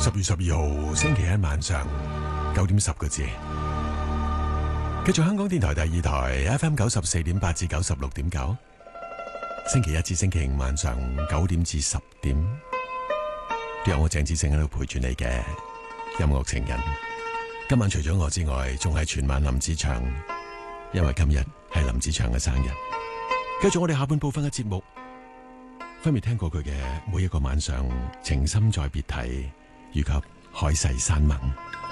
10月12號星期一晚上9:10字，繼續香港電台第二台 FM 94.8至96.9，星期一至星期五晚上9點至10點，都有我鄭志誠喺度陪住你嘅音樂情人。今晚除咗我之外，仲係全晚林子祥，因為今日係林子祥嘅生日。繼續我哋下半部分嘅節目，分別聽過佢嘅每一個晚上，情深再別提，以及海誓山盟。